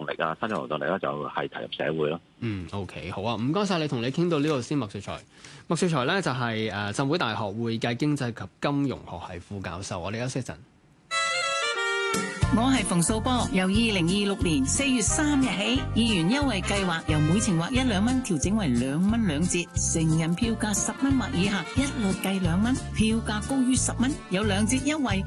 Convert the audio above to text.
力啊，新嘅勞動力咧就係投入社會咯。 OK， 好啊，唔該晒你，同你傾到呢度先，麥萃才。麥萃才咧就係浸會大學會計經濟及金融學系副教授。我哋休息一陣。 我係馮素波，由2026年4月3日起，議員優惠計劃由每程劃1、2蚊調整為2蚊2折，成人票價10蚊或以下，一律計2蚊，票價高於10蚊有2折優惠。